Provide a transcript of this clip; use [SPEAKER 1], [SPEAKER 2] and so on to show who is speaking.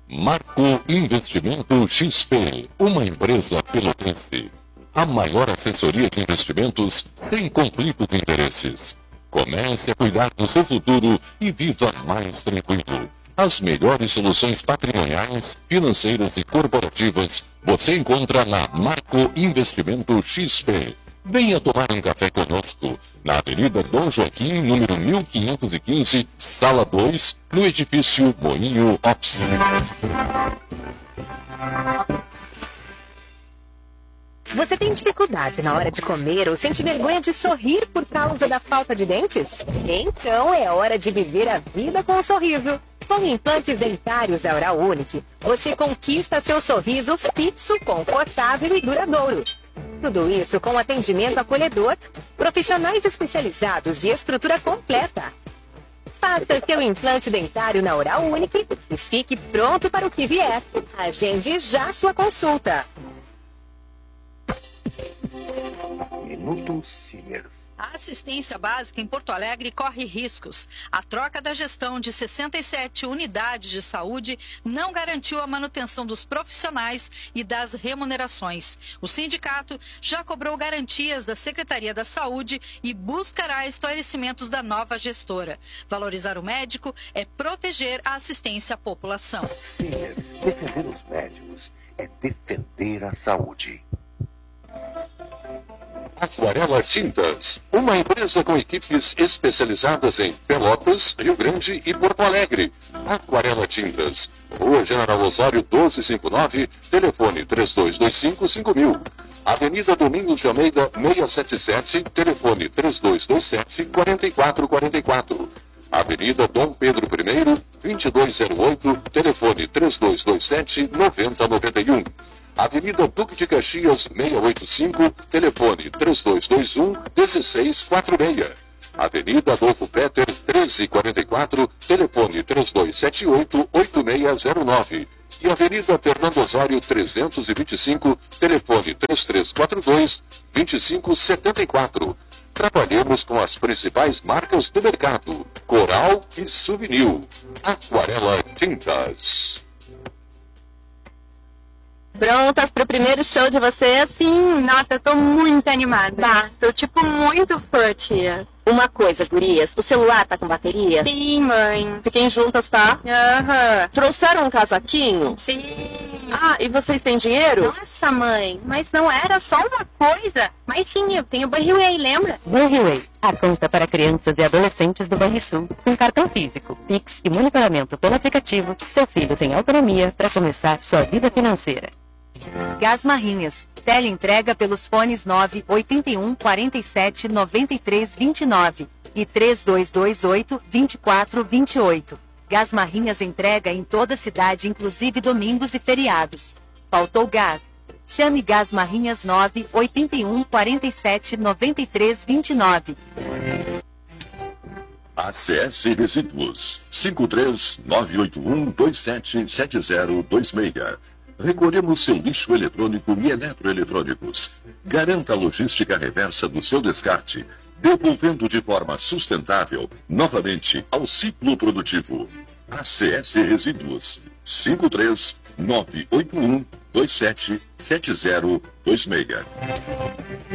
[SPEAKER 1] Marco Investimento XP, uma empresa pelotense. A maior assessoria de investimentos sem conflito de interesses. Comece a cuidar do seu futuro e viva mais tranquilo. As melhores soluções patrimoniais, financeiras e corporativas você encontra na Marco Investimento XP. Venha tomar um café conosco na Avenida Dom Joaquim, número 1515, Sala 2, no edifício Moinho Office.
[SPEAKER 2] Você tem dificuldade na hora de comer ou sente vergonha de sorrir por causa da falta de dentes? Então é hora de viver a vida com um sorriso. Com implantes dentários da Oral Unique, você conquista seu sorriso fixo, confortável e duradouro. Tudo isso com atendimento acolhedor, profissionais especializados e estrutura completa. Faça seu implante dentário na Oral Unique e fique pronto para o que vier. Agende já sua consulta.
[SPEAKER 3] Minuto Simers.
[SPEAKER 4] A assistência básica em Porto Alegre corre riscos. A troca da gestão de 67 unidades de saúde não garantiu a manutenção dos profissionais e das remunerações. O sindicato já cobrou garantias da Secretaria da Saúde e buscará esclarecimentos da nova gestora. Valorizar o médico é proteger a assistência à população.
[SPEAKER 3] Simers, defender os médicos é defender a saúde.
[SPEAKER 1] Aquarela Tintas, uma empresa com equipes especializadas em Pelotas, Rio Grande e Porto Alegre. Aquarela Tintas, Rua General Osório 1259, telefone 3225-5000. Avenida Domingos de Almeida 677, telefone 3227-4444. Avenida Dom Pedro I, 2208, telefone 3227-9091. Avenida Duque de Caxias, 685, telefone 3221-1646. Avenida Adolfo Petter, 1344, telefone 3278-8609. E Avenida Fernando Osório, 325, telefone 3342-2574. Trabalhamos com as principais marcas do mercado, Coral e Souvenir. Aquarela Tintas.
[SPEAKER 5] Prontas pro primeiro show de vocês? Sim, nossa, eu tô muito animada. Tá, sou tipo muito fã, tia.
[SPEAKER 2] Uma coisa, gurias, o celular tá com bateria?
[SPEAKER 5] Sim, mãe.
[SPEAKER 2] Fiquem juntas, tá?
[SPEAKER 5] Aham.
[SPEAKER 2] Trouxeram um casaquinho?
[SPEAKER 5] Sim.
[SPEAKER 2] Ah, e vocês têm dinheiro?
[SPEAKER 5] Nossa, mãe, mas não era só uma coisa. Mas sim, eu tenho Banriway, lembra?
[SPEAKER 6] Banriway, a conta para crianças e adolescentes do Banrisul. Com cartão físico, Pix e monitoramento pelo aplicativo, seu filho tem autonomia para começar sua vida financeira.
[SPEAKER 7] Gás Marrinhas. Teleentrega pelos fones 981 47 93 29 e 3228 24 28. Gás Marrinhas entrega em toda a cidade, inclusive domingos e feriados. Faltou gás? Chame Gás Marrinhas 981 47 93 29.
[SPEAKER 1] ACS Resíduos, 53981277026. Recolhemos seu lixo eletrônico e eletroeletrônicos. Garanta a logística reversa do seu descarte, devolvendo de forma sustentável novamente ao ciclo produtivo. ACS Resíduos, 53981277026.